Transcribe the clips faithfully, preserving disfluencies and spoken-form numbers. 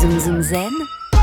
Zoom Zoom Zen,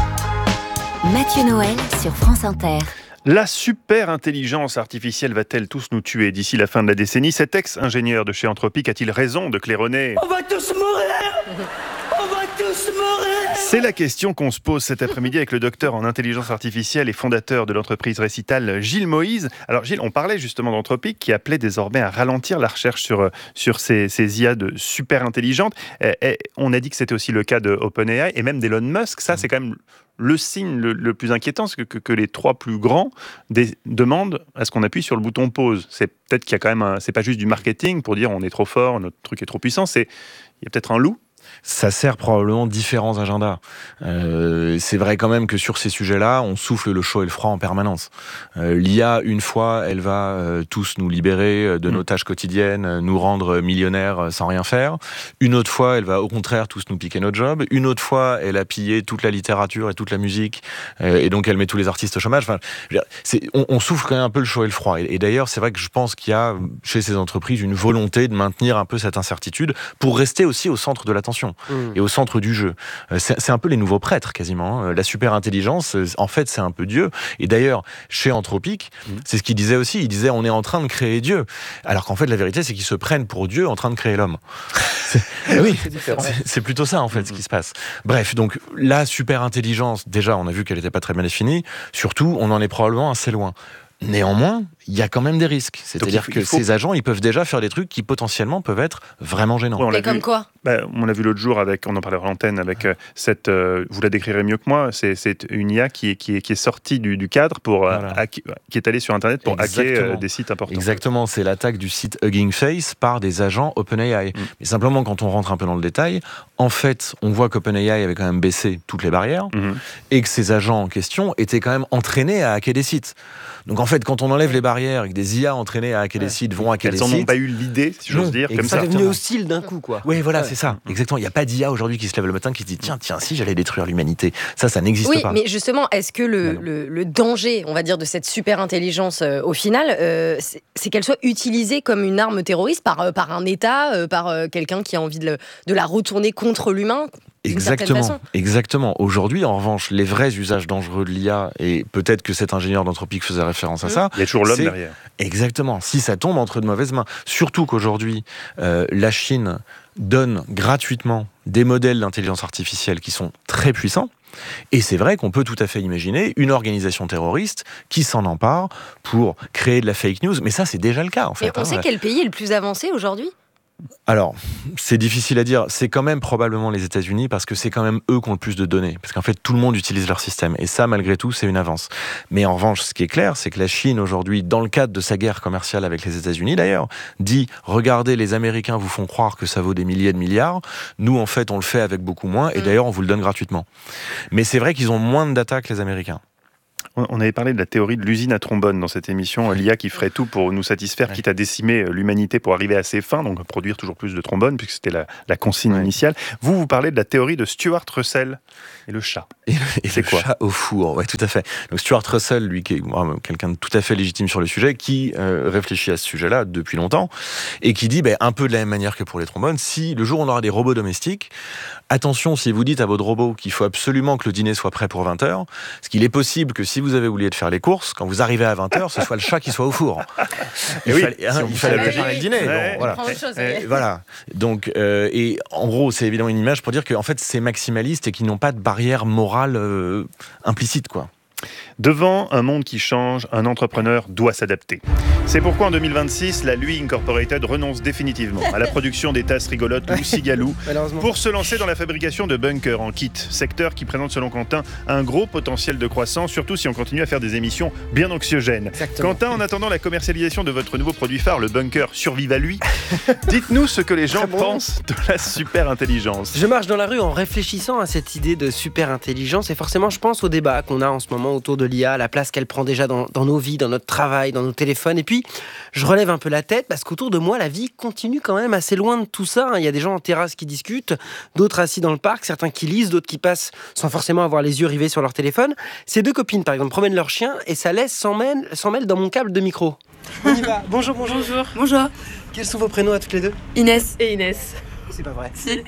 Mathieu Noël sur France Inter. La super intelligence artificielle va-t-elle tous nous tuer d'ici la fin de la décennie ? Cet ex-ingénieur de chez Anthropic a-t-il raison de claironner ? On va tous mourir ! On va tous mourir ! C'est la question qu'on se pose cet après-midi avec le docteur en intelligence artificielle et fondateur de l'entreprise Récital, Gilles Moïse. Alors Gilles, on parlait justement d'Anthropic qui appelait désormais à ralentir la recherche sur, sur ces, ces I A de super intelligentes. Et, et on a dit que c'était aussi le cas de OpenAI et même d'Elon Musk. Ça, c'est quand même le signe le, le plus inquiétant, c'est que, que, que les trois plus grands des, demandent à ce qu'on appuie sur le bouton pause. C'est peut-être qu'il y a quand même un, c'est pas juste du marketing pour dire on est trop fort, notre truc est trop puissant. C'est, il y a peut-être un loup. Ça sert probablement différents agendas. Euh, c'est vrai quand même que sur ces sujets-là, on souffle le chaud et le froid en permanence. Euh, L'I A, une fois, elle va euh, tous nous libérer de nos tâches quotidiennes, nous rendre millionnaires sans rien faire. Une autre fois, elle va au contraire tous nous piquer notre job. Une autre fois, elle a pillé toute la littérature et toute la musique, euh, et donc elle met tous les artistes au chômage. Enfin, c'est, on, on souffle quand même un peu le chaud et le froid. Et, et d'ailleurs, c'est vrai que je pense qu'il y a chez ces entreprises une volonté de maintenir un peu cette incertitude pour rester aussi au centre de l'attention. Mmh. Et au centre du jeu. C'est, c'est un peu les nouveaux prêtres, quasiment. La super intelligence, en fait, c'est un peu Dieu. Et d'ailleurs, chez Anthropic, mmh. c'est ce qu'il disait aussi. Il disait, on est en train de créer Dieu. Alors qu'en fait, la vérité, c'est qu'ils se prennent pour Dieu en train de créer l'homme. C'est, oui, c'est, c'est, c'est plutôt ça, en fait, mmh. ce qui se passe. Bref, donc, la super intelligence, déjà, on a vu qu'elle n'était pas très bien définie. Surtout, on en est probablement assez loin. Néanmoins, il y a quand même des risques. C'est-à-dire faut, que faut... ces agents, ils peuvent déjà faire des trucs qui potentiellement peuvent être vraiment gênants. Ouais, Et comme vu, quoi bah, On l'a vu l'autre jour, avec, on en parlait à l'antenne, avec euh, cette, euh, vous la décrirez mieux que moi, c'est, c'est une I A qui est, qui est, qui est sortie du, du cadre, pour, voilà. euh, hack, qui est allée sur Internet pour Exactement. hacker euh, des sites importants. Exactement, c'est l'attaque du site Hugging Face par des agents OpenAI. Mm. Mais simplement, quand on rentre un peu dans le détail, en fait, on voit qu'OpenAI avait quand même baissé toutes les barrières, mm-hmm. et que ces agents en question étaient quand même entraînés à hacker des sites. Donc en fait, quand on enlève les barrières et que des I A entraînés à hacker ouais. des sites vont hacker Elles des sites... Elles n'ont pas eu l'idée, si j'ose dire, comme ça. C'est devenu hostile d'un coup, quoi. Oui, voilà, ouais. c'est ça. Exactement. Il n'y a pas d'I A aujourd'hui qui se lève le matin qui se dit tiens, tiens, si j'allais détruire l'humanité. Ça, ça n'existe oui, pas. Oui, mais justement, est-ce que le, le, le danger, on va dire, de cette super intelligence, euh, au final, euh, c'est, c'est qu'elle soit utilisée comme une arme terroriste par, euh, par un État, euh, par euh, quelqu'un qui a envie de, le, de la retourner contre l'humain ? Exactement, exactement. Aujourd'hui, en revanche, les vrais usages dangereux de l'I A, et peut-être que cet ingénieur d'Anthropic faisait référence à ça. Il y a toujours l'homme derrière. Exactement. Si ça tombe entre de mauvaises mains, surtout qu'aujourd'hui, euh, la Chine donne gratuitement des modèles d'intelligence artificielle qui sont très puissants. Et c'est vrai qu'on peut tout à fait imaginer une organisation terroriste qui s'en empare pour créer de la fake news. Mais ça, c'est déjà le cas, en fait. Mais on hein. sait quel pays est le plus avancé aujourd'hui ? Alors, c'est difficile à dire. C'est quand même probablement les États-Unis parce que c'est quand même eux qui ont le plus de données. Parce qu'en fait, tout le monde utilise leur système. Et ça, malgré tout, c'est une avance. Mais en revanche, ce qui est clair, c'est que la Chine, aujourd'hui, dans le cadre de sa guerre commerciale avec les États-Unis, d'ailleurs, dit « Regardez, les Américains vous font croire que ça vaut des milliers de milliards. Nous, en fait, on le fait avec beaucoup moins. Et d'ailleurs, on vous le donne gratuitement. » Mais c'est vrai qu'ils ont moins de data que les Américains. On avait parlé de la théorie de l'usine à trombone dans cette émission, l'I A qui ferait tout pour nous satisfaire, ouais. quitte à décimer l'humanité pour arriver à ses fins, donc produire toujours plus de trombones, puisque c'était la, la consigne ouais. initiale. Vous, vous parlez de la théorie de Stuart Russell et le chat. Et, et c'est le quoi chat au four, oui, tout à fait. Donc Stuart Russell, lui, qui est bon, quelqu'un de tout à fait légitime sur le sujet, qui euh, réfléchit à ce sujet-là depuis longtemps, et qui dit, ben, un peu de la même manière que pour les trombones, si le jour où on aura des robots domestiques, attention, si vous dites à votre robot qu'il faut absolument que le dîner soit prêt pour vingt heures, parce qu'il est possible que si vous avez oublié de faire les courses, quand vous arrivez à vingt heures, ce soit le chat qui soit au four. Il oui, fallait, hein, il fallait préparer le dîner. Ouais, bon, voilà. Chose, et, voilà. Donc, euh, et en gros, c'est évidemment une image pour dire qu'en fait, c'est maximaliste et qu'ils n'ont pas de barrière morale euh, implicite, quoi. Devant un monde qui change, un entrepreneur doit s'adapter. C'est pourquoi en deux mille vingt-six, la Lui Incorporated renonce définitivement à la production des tasses rigolotes Lucie Galou pour se lancer dans la fabrication de bunkers en kit, secteur qui présente selon Quentin un gros potentiel de croissance, surtout si on continue à faire des émissions bien anxiogènes. Exactement. Quentin, en attendant la commercialisation de votre nouveau produit phare, le bunker Survive à lui, dites-nous ce que les gens bon. pensent de la super intelligence. Je marche dans la rue en réfléchissant à cette idée de super intelligence et forcément je pense au débat qu'on a en ce moment autour de l'I A, la place qu'elle prend déjà dans, dans nos vies, dans notre travail, dans nos téléphones. Et puis, je relève un peu la tête parce qu'autour de moi, la vie continue quand même assez loin de tout ça. Il y a des gens en terrasse qui discutent, d'autres assis dans le parc, certains qui lisent, d'autres qui passent sans forcément avoir les yeux rivés sur leur téléphone. Ces deux copines, par exemple, promènent leur chien et ça laisse s'en mêle, s'en mêle dans mon câble de micro. On y va. Bonjour, bonjour. Bonjour. Bonjour. Quels sont vos prénoms à toutes les deux ? Inès et Inès. C'est pas vrai. Si.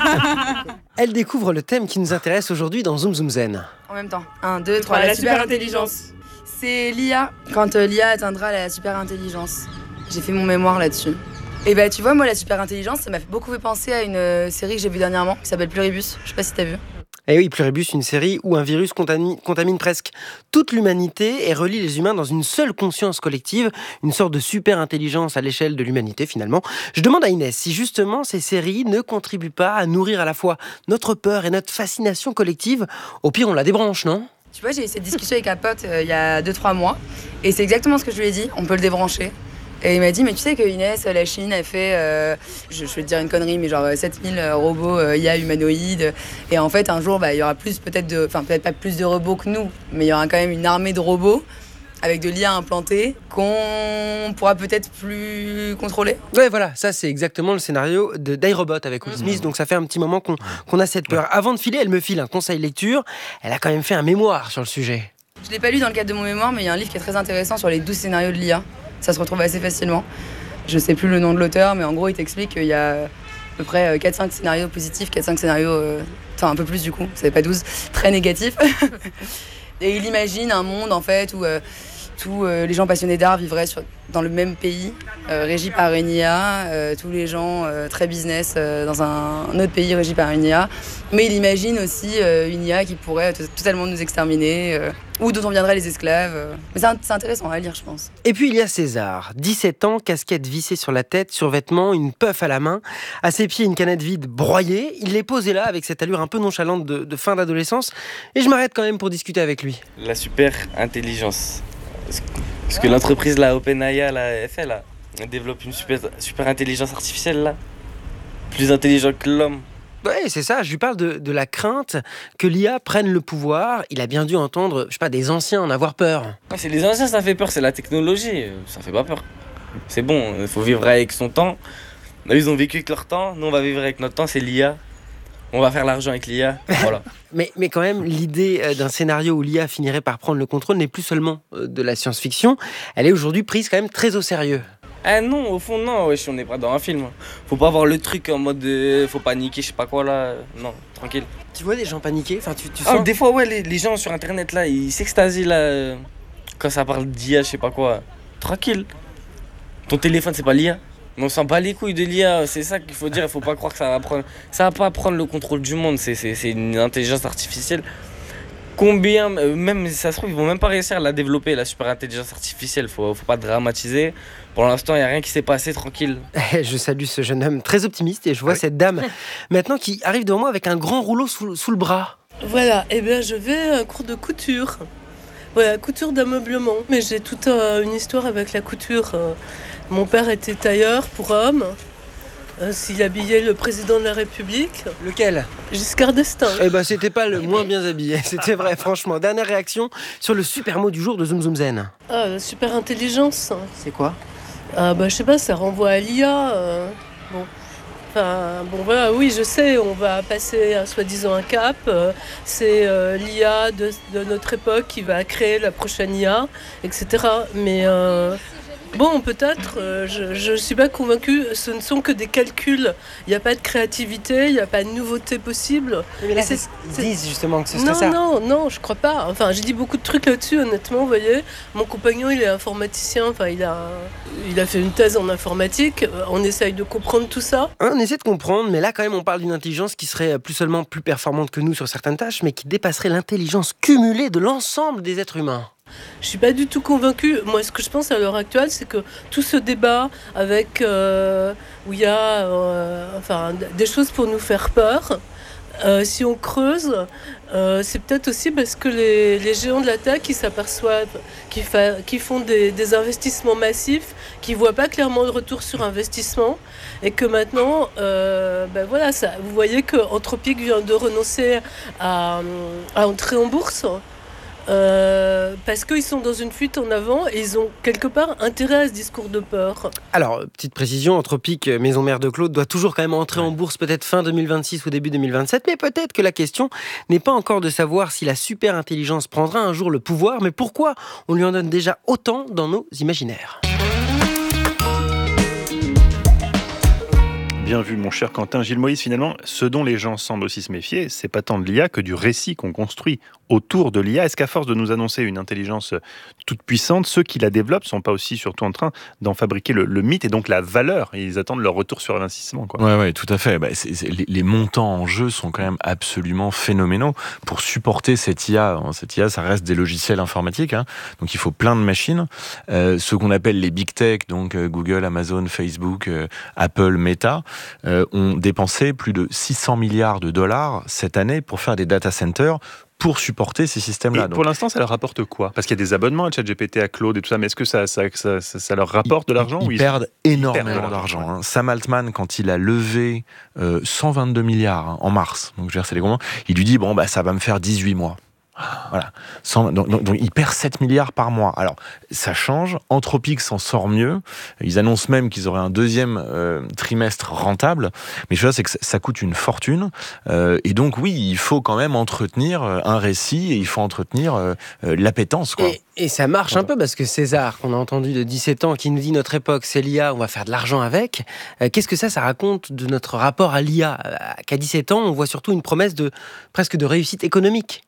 Elle découvre le thème qui nous intéresse aujourd'hui dans Zoom Zoom Zen. En même temps. un, deux, trois. la, La, la super super-intelligence. C'est l'I A. Quand euh, l'I A atteindra la super-intelligence. J'ai fait mon mémoire là-dessus. Et bah tu vois, moi la super-intelligence, ça m'a beaucoup fait penser à une euh, série que j'ai vue dernièrement qui s'appelle Pluribus. Je sais pas si t'as vu. Et oui, Pluribus, une série où un virus contamine, contamine presque toute l'humanité et relie les humains dans une seule conscience collective, une sorte de super-intelligence à l'échelle de l'humanité finalement. Je demande à Inès si justement ces séries ne contribuent pas à nourrir à la fois notre peur et notre fascination collective. Au pire, on la débranche, non ? Tu vois, j'ai eu cette discussion avec un pote euh, il y a deux trois mois et c'est exactement ce que je lui ai dit, on peut le débrancher. Et il m'a dit, mais tu sais que Inès, la Chine, a fait, euh, je, je vais te dire une connerie, mais genre sept mille robots euh, I A humanoïdes. Et en fait, un jour, bah, il y aura plus peut-être de, enfin peut-être pas plus de robots que nous, mais il y aura quand même une armée de robots avec de l'I A implantée qu'on pourra peut-être plus contrôler. Ouais, voilà, ça c'est exactement le scénario de d'iRobot avec Will Smith, donc ça fait un petit moment qu'on, qu'on a cette peur. Avant de filer, elle me file un conseil lecture, elle a quand même fait un mémoire sur le sujet. Je l'ai pas lu dans le cadre de mon mémoire, mais il y a un livre qui est très intéressant sur les douze scénarios de l'I A. Ça se retrouve assez facilement. Je sais plus le nom de l'auteur, mais en gros, il t'explique qu'il y a à peu près quatre cinq scénarios positifs, quatre cinq scénarios, euh, enfin un peu plus du coup, ça fait pas douze, très négatifs. Et il imagine un monde en fait où euh, tous euh, les gens passionnés d'art vivraient sur, dans le même pays, euh, régi par une I A, euh, tous les gens euh, très business euh, dans un, un autre pays régi par une I A. Mais il imagine aussi euh, une I A qui pourrait t- totalement nous exterminer, euh, ou dont on viendrait les esclaves. Euh. Mais c'est, un, c'est intéressant à lire, je pense. Et puis il y a César, dix-sept ans, casquette vissée sur la tête, survêtement, une puff à la main, à ses pieds une canette vide broyée. Il est posé là avec cette allure un peu nonchalante de, de fin d'adolescence, et je m'arrête quand même pour discuter avec lui. La super intelligence. Ce que l'entreprise là, OpenAI là, elle fait là, elle développe une super, super intelligence artificielle là, plus intelligente que l'homme. Ouais, c'est ça, je lui parle de, de la crainte que l'I A prenne le pouvoir. Il a bien dû entendre, je sais pas, des anciens en avoir peur. Ouais, c'est les anciens, ça fait peur, c'est la technologie, ça fait pas peur. C'est bon, il faut vivre avec son temps. Ils ont vécu avec leur temps, nous on va vivre avec notre temps, c'est l'I A. On va faire l'argent avec l'I A, voilà. mais, mais quand même, l'idée d'un scénario où l'I A finirait par prendre le contrôle n'est plus seulement de la science-fiction. Elle est aujourd'hui prise quand même très au sérieux. Ah non, au fond, non, wesh, on n'est pas dans un film. Faut pas voir le truc en mode euh, faut paniquer, je sais pas quoi là. Non, tranquille. Tu vois des gens paniquer, enfin, tu, tu ah, sens... Des fois, ouais, les, les gens sur internet là, ils s'extasient là. Euh, quand ça parle d'I A, je sais pas quoi. Tranquille. Ton téléphone, c'est pas l'I A. Mais on s'en bat les couilles de l'I A, c'est ça qu'il faut dire. Il faut pas croire que ça va prendre. Ça va pas prendre le contrôle du monde, c'est, c'est, c'est une intelligence artificielle. Combien, même ça se trouve, ils vont même pas réussir à la développer, la super intelligence artificielle. Faut, faut pas dramatiser. Pour l'instant, il y a rien qui s'est passé, tranquille. Je salue ce jeune homme très optimiste et je vois oui. cette dame maintenant qui arrive devant moi avec un grand rouleau sous, sous le bras. Voilà, et eh bien je vais à un cours de couture. Voilà, couture d'ameublement. Mais j'ai toute euh, une histoire avec la couture. Euh, mon père était tailleur pour hommes. Euh, s'il habillait le président de la République. Lequel ? Giscard d'Estaing. Eh ben, c'était pas le moins bien habillé, c'était vrai, franchement. Dernière réaction sur le super mot du jour de Zoom Zoom Zen. Ah, la super intelligence. C'est quoi ? Ah, bah, je sais pas, ça renvoie à l'I A. Euh, bon. Enfin, bon, voilà, oui, je sais, on va passer à soi-disant un cap. Euh, c'est euh, l'I A de, de notre époque qui va créer la prochaine I A, et cetera. Mais. Euh, Bon, peut-être, euh, je ne suis pas convaincue, ce ne sont que des calculs. Il n'y a pas de créativité, il n'y a pas de nouveauté possible. Mais là, c'est, ils disent justement que ce serait non, ça. Non, non, non, je crois pas. Enfin, j'ai dit beaucoup de trucs là-dessus, honnêtement, vous voyez. Mon compagnon, il est informaticien, enfin, il a, il a fait une thèse en informatique. On essaye de comprendre tout ça. On essaie de comprendre, mais là, quand même, on parle d'une intelligence qui serait plus seulement plus performante que nous sur certaines tâches, mais qui dépasserait l'intelligence cumulée de l'ensemble des êtres humains. Je suis pas du tout convaincue. Moi, ce que je pense à l'heure actuelle, c'est que tout ce débat avec euh, où il y a euh, enfin, des choses pour nous faire peur, euh, si on creuse, euh, c'est peut-être aussi parce que les, les géants de la tech qui s'aperçoivent, qui, fa, qui font des, des investissements massifs, qui voient pas clairement le retour sur investissement, et que maintenant, euh, ben voilà, ça, vous voyez que Anthropic vient de renoncer à, à entrer en bourse. Euh, parce qu'ils sont dans une fuite en avant et ils ont quelque part intérêt à ce discours de peur. Alors, petite précision, Anthropic, maison mère de Claude, doit toujours quand même entrer en bourse peut-être fin deux mille vingt-six ou début deux mille vingt-sept, mais peut-être que la question n'est pas encore de savoir si la super intelligence prendra un jour le pouvoir, mais pourquoi on lui en donne déjà autant dans nos imaginaires. Bien vu, mon cher Quentin. Gilles Moïse, finalement, ce dont les gens semblent aussi se méfier, c'est pas tant de l'I A que du récit qu'on construit autour de l'I A. Est-ce qu'à force de nous annoncer une intelligence toute puissante, ceux qui la développent sont pas aussi surtout en train d'en fabriquer le, le mythe et donc la valeur? Ils attendent leur retour sur investissement, quoi. Ouais, ouais, tout à fait. Bah, c'est, c'est, les, les montants en jeu sont quand même absolument phénoménaux pour supporter cette I A. Cette I A, ça reste des logiciels informatiques, hein, donc il faut plein de machines. Euh, ce qu'on appelle les big tech, donc euh, Google, Amazon, Facebook, euh, Apple, Meta, euh, ont dépensé plus de six cents milliards de dollars cette année pour faire des data centers pour supporter ces systèmes-là. Et pour donc, l'instant, ça leur rapporte quoi? Parce qu'il y a des abonnements à ChatGPT, à Claude et tout ça, mais est-ce que ça, ça, ça, ça, ça leur rapporte ils, de l'argent? Ils, ou ils perdent ils énormément perdent d'argent. Hein. Sam Altman, quand il a levé euh, cent vingt-deux milliards hein, en mars, donc je veux dire, c'est les gros mots, il lui dit, bon, bah, ça va me faire dix-huit mois. Voilà. Donc, donc, donc il perd sept milliards par mois. Alors, ça change. Anthropic s'en sort mieux. Ils annoncent même qu'ils auraient un deuxième euh, trimestre rentable. Mais je veux dire, c'est que ça coûte une fortune. Euh, et donc, oui, il faut quand même entretenir un récit et il faut entretenir euh, l'appétence, quoi. Et, et ça marche un peu parce que César, qu'on a entendu de dix-sept ans, qui nous dit notre époque, c'est l'I A, on va faire de l'argent avec. Euh, qu'est-ce que ça, ça raconte de notre rapport à l'I A? Qu'à dix-sept ans, on voit surtout une promesse de presque de réussite économique.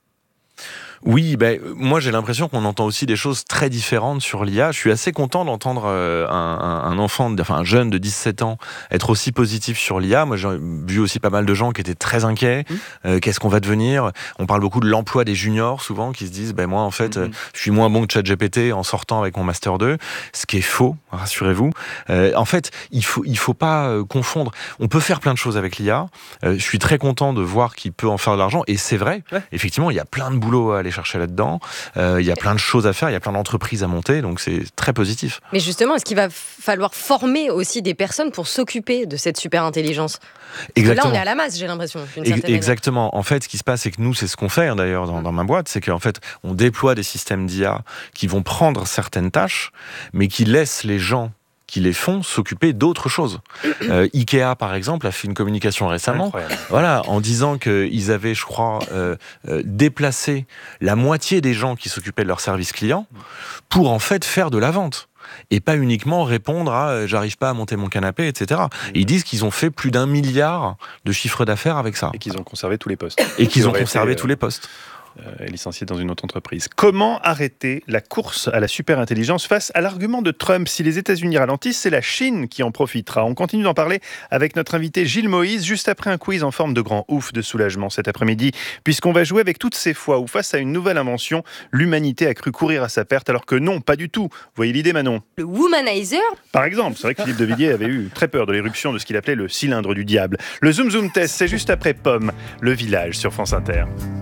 Oui, ben, moi j'ai l'impression qu'on entend aussi des choses très différentes sur l'I A. Je suis assez content d'entendre euh, un, un enfant, enfin un jeune de dix-sept ans être aussi positif sur l'I A. Moi j'ai vu aussi pas mal de gens qui étaient très inquiets. Mmh. Euh, qu'est-ce qu'on va devenir? On parle beaucoup de l'emploi des juniors souvent, qui se disent ben moi en fait mmh. euh, je suis moins bon que ChatGPT en sortant avec mon master deux, ce qui est faux, rassurez-vous. Euh, en fait, il faut il faut pas euh, confondre. On peut faire plein de choses avec l'I A. Euh, je suis très content de voir qu'il peut en faire de l'argent et c'est vrai. Ouais. Effectivement, il y a plein de boulot à aller chercher là-dedans. Euh, il y a plein de choses à faire, il y a plein d'entreprises à monter, donc c'est très positif. Mais justement, est-ce qu'il va falloir former aussi des personnes pour s'occuper de cette super intelligence? Exactement. Là, on est à la masse, j'ai l'impression. Exactement. Manière. En fait, ce qui se passe, c'est que nous, c'est ce qu'on fait hein, d'ailleurs dans, dans ma boîte, c'est qu'en fait, on déploie des systèmes d'I A qui vont prendre certaines tâches, mais qui laissent les gens qui les font s'occuper d'autres choses. Euh, Ikea, par exemple, a fait une communication récemment, voilà, en disant qu'ils avaient, je crois, euh, euh, déplacé la moitié des gens qui s'occupaient de leur service client pour en fait faire de la vente. Et pas uniquement répondre à euh, « j'arrive pas à monter mon canapé », et cetera. Et ils disent qu'ils ont fait plus d'un milliard de chiffre d'affaires avec ça. Et qu'ils ont conservé tous les postes. Et qu'ils ont conservé été, tous les postes. Euh, licencié dans une autre entreprise. Comment arrêter la course à la super-intelligence face à l'argument de Trump? Si les États-Unis ralentissent, c'est la Chine qui en profitera. On continue d'en parler avec notre invité Gilles Moïse, juste après un quiz en forme de grand ouf de soulagement cet après-midi, puisqu'on va jouer avec toutes ces fois où, face à une nouvelle invention, l'humanité a cru courir à sa perte, alors que non, pas du tout. Vous voyez l'idée, Manon? Le womanizer? Par exemple, c'est vrai que Philippe de Villiers avait eu très peur de l'éruption de ce qu'il appelait le cylindre du diable. Le Zoom Zoom Test, c'est juste après Pomme, le village sur France Inter.